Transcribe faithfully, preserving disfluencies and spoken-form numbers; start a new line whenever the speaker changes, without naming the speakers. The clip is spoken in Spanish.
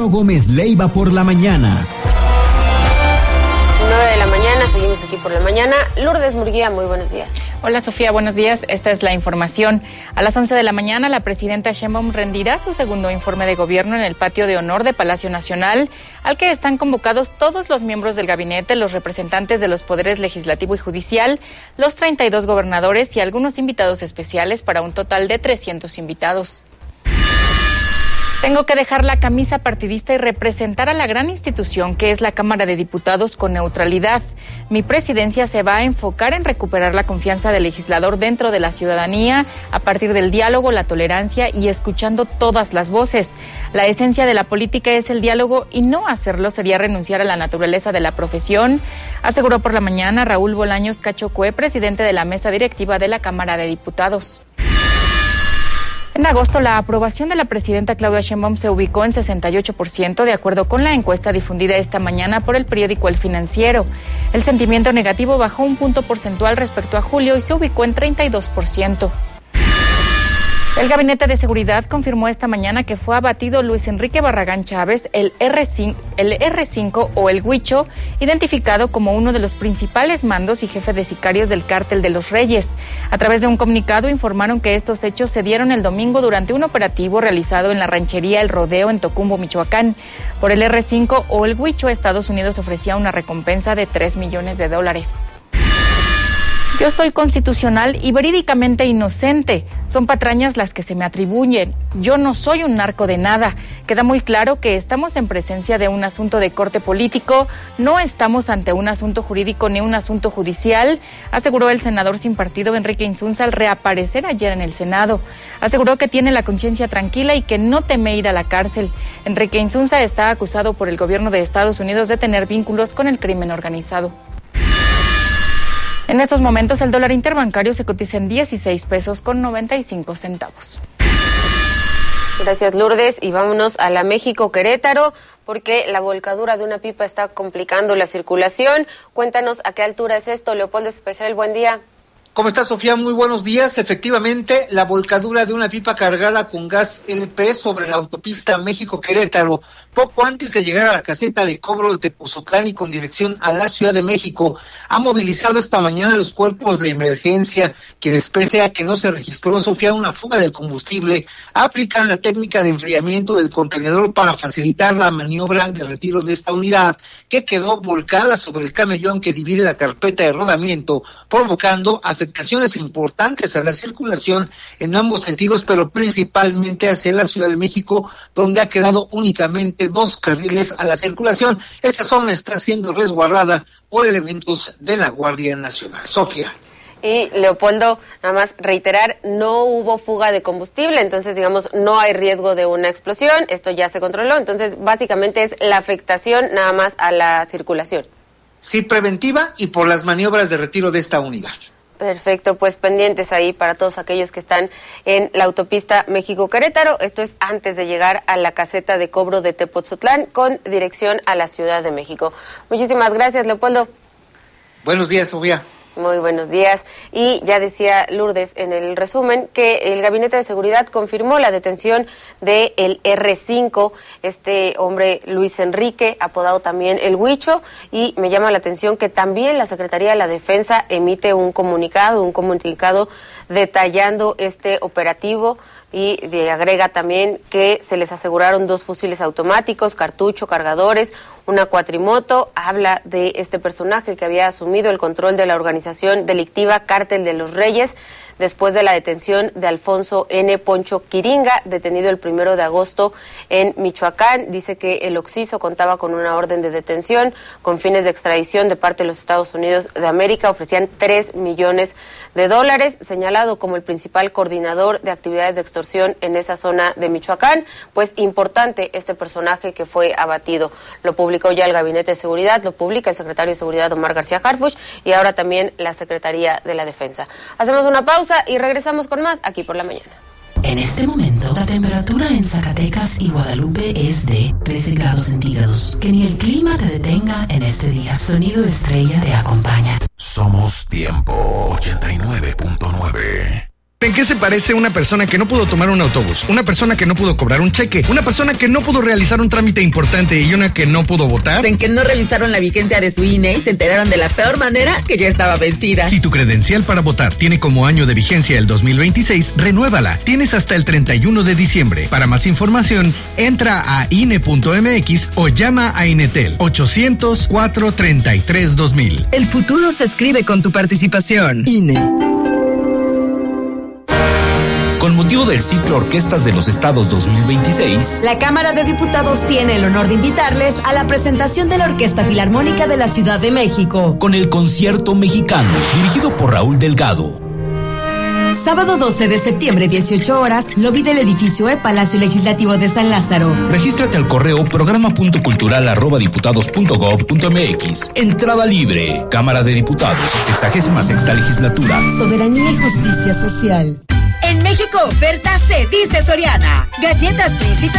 Ciro Gómez Leiva por la mañana.
nueve de la mañana, seguimos aquí por la mañana. Lourdes Murguía, muy buenos días.
Hola Sofía, buenos días. Esta es la información. A las once de la mañana, la presidenta Sheinbaum rendirá su segundo informe de gobierno en el patio de honor de Palacio Nacional, al que están convocados todos los miembros del gabinete, los representantes de los poderes legislativo y judicial, los treinta y dos gobernadores y algunos invitados especiales, para un total de trescientos invitados. Tengo que dejar la camisa partidista y representar a la gran institución que es la Cámara de Diputados con neutralidad. Mi presidencia se va a enfocar en recuperar la confianza del legislador dentro de la ciudadanía a partir del diálogo, la tolerancia y escuchando todas las voces. La esencia de la política es el diálogo y no hacerlo sería renunciar a la naturaleza de la profesión, aseguró por la mañana Raúl Bolaños Cachocue, presidente de la mesa directiva de la Cámara de Diputados. En agosto, la aprobación de la presidenta Claudia Sheinbaum se ubicó en sesenta y ocho por ciento, de acuerdo con la encuesta difundida esta mañana por el periódico El Financiero. El sentimiento negativo bajó un punto porcentual respecto a julio y se ubicó en treinta y dos por ciento. El Gabinete de Seguridad confirmó esta mañana que fue abatido Luis Enrique Barragán Chávez, el erre cinco, el erre cinco o el Huicho, identificado como uno de los principales mandos y jefe de sicarios del Cártel de los Reyes. A través de un comunicado informaron que estos hechos se dieron el domingo durante un operativo realizado en la ranchería El Rodeo en Tocumbo, Michoacán. Por el erre cinco o el Huicho, Estados Unidos ofrecía una recompensa de tres millones de dólares. Yo soy constitucional y verídicamente inocente. Son patrañas las que se me atribuyen. Yo no soy un narco de nada. Queda muy claro que estamos en presencia de un asunto de corte político. No estamos ante un asunto jurídico ni un asunto judicial, aseguró el senador sin partido Enrique Insunza al reaparecer ayer en el Senado. Aseguró que tiene la conciencia tranquila y que no teme ir a la cárcel. Enrique Insunza está acusado por el gobierno de Estados Unidos de tener vínculos con el crimen organizado. En estos momentos el dólar interbancario se cotiza en dieciséis pesos con noventa y cinco centavos.
Gracias, Lourdes. Y vámonos a la México Querétaro, porque la volcadura de una pipa está complicando la circulación. Cuéntanos a qué altura es esto, Leopoldo Espejel, buen día.
¿Cómo está, Sofía? Muy buenos días. Efectivamente, la volcadura de una pipa cargada con gas L P sobre la autopista México-Querétaro, poco antes de llegar a la caseta de cobro de Tepozotlán y con dirección a la Ciudad de México, ha movilizado esta mañana los cuerpos de emergencia, quienes, pese a que no se registró, Sofía, una fuga del combustible, aplican la técnica de enfriamiento del contenedor para facilitar la maniobra de retiro de esta unidad, que quedó volcada sobre el camellón que divide la carpeta de rodamiento, provocando afectaciones importantes a la circulación en ambos sentidos, pero principalmente hacia la Ciudad de México, donde ha quedado únicamente dos carriles a la circulación. Esta zona está siendo resguardada por elementos de la Guardia Nacional. Sofía.
Y Leopoldo, nada más reiterar, no hubo fuga de combustible, entonces digamos no hay riesgo de una explosión, esto ya se controló, entonces básicamente es la afectación nada más a la circulación.
Sí, preventiva y por las maniobras de retiro de esta unidad.
Perfecto, pues pendientes ahí para todos aquellos que están en la autopista México-Querétaro. Esto es antes de llegar a la caseta de cobro de Tepozotlán con dirección a la Ciudad de México. Muchísimas gracias, Leopoldo.
Buenos días, Sofía.
Muy buenos días. Y ya decía Lourdes en el resumen que el Gabinete de Seguridad confirmó la detención de el erre cinco, este hombre Luis Enrique, apodado también el Huicho, y me llama la atención que también la Secretaría de la Defensa emite un comunicado, un comunicado detallando este operativo. Y agrega también que se les aseguraron dos fusiles automáticos, cartucho, cargadores, una cuatrimoto. Habla de este personaje que había asumido el control de la organización delictiva Cártel de los Reyes después de la detención de Alfonso N. Poncho Quiringa, detenido el primero de agosto en Michoacán. Dice que el occiso contaba con una orden de detención con fines de extradición de parte de los Estados Unidos de América. Ofrecían tres millones de dólares, señalado como el principal coordinador de actividades de extorsión en esa zona de Michoacán. Pues importante este personaje que fue abatido. Lo publicó ya el Gabinete de Seguridad, lo publica el secretario de Seguridad Omar García Harfuch y ahora también la Secretaría de la Defensa. Hacemos una pausa y regresamos con más aquí por la mañana.
En este momento, la temperatura en Zacatecas y Guadalupe es de trece grados centígrados. Que ni el clima te detenga en este día. Sonido Estrella te acompaña.
Somos Tiempo ochenta y nueve punto nueve. ¿En qué se parece una persona que no pudo tomar un autobús, una persona que no pudo cobrar un cheque, una persona que no pudo realizar un trámite importante y una que no pudo votar?
En que no revisaron la vigencia de su I N E y se enteraron de la peor manera que ya estaba vencida.
Si tu credencial para votar tiene como año de vigencia el dos mil veintiséis, renuévala. Tienes hasta el treinta y uno de diciembre. Para más información, entra a I N E punto M X o llama a Inetel ochocientos, cuatrocientos treinta y tres, dos mil.
El futuro se escribe con tu participación. I N E.
Con motivo del ciclo Orquestas de los Estados dos mil veintiséis,
la Cámara de Diputados tiene el honor de invitarles a la presentación de la Orquesta Filarmónica de la Ciudad de México,
con el Concierto Mexicano, dirigido por Raúl Delgado.
Sábado doce de septiembre, dieciocho horas, lobby del edificio E, Palacio Legislativo de San Lázaro.
Regístrate al correo programa.cultural arroba diputados punto gob punto mx. Entrada libre. Cámara de Diputados, sexagésima sexta legislatura.
Soberanía y justicia social.
En México oferta se dice Soriana. Galletas Príncipe